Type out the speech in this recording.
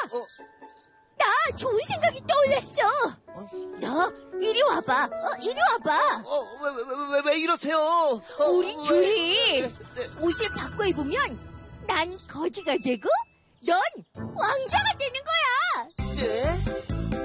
나 좋은 생각이 떠올랐어. 너 이리 와봐. 이리 와봐. 왜 이러세요? 우리 둘이 네. 옷을 바꿔 입으면 난 거지가 되고 넌 왕자가 되는 거야. 네?